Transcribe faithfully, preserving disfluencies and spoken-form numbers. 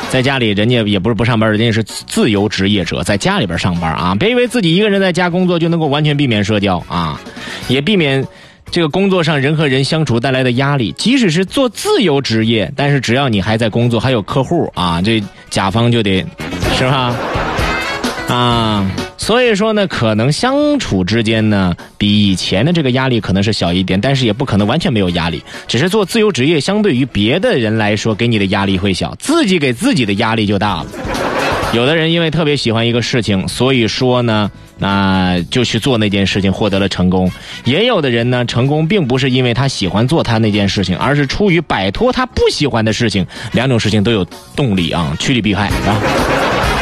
在家里人家也不是不上班，人家是自由职业者，在家里边上班啊。别以为自己一个人在家工作就能够完全避免社交啊，也避免这个工作上人和人相处带来的压力。即使是做自由职业，但是只要你还在工作，还有客户啊，这甲方就得是吧？啊，所以说呢，可能相处之间呢，比以前的这个压力可能是小一点，但是也不可能完全没有压力。只是做自由职业，相对于别的人来说，给你的压力会小，自己给自己的压力就大了。有的人因为特别喜欢一个事情，所以说呢，那、呃、就去做那件事情，获得了成功。也有的人呢，成功并不是因为他喜欢做他那件事情，而是出于摆脱他不喜欢的事情。两种事情都有动力啊，趋利避害啊。